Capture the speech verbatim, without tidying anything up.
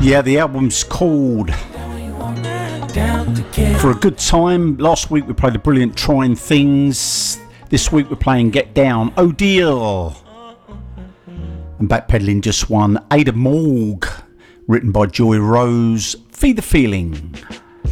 Yeah, the album's called For a Good Time. Last week we played the brilliant Trying Things. This week we're playing Get Down, Odile. And backpedaling just one, Ada Morg, written by Joy Rose, Feed the Feeling.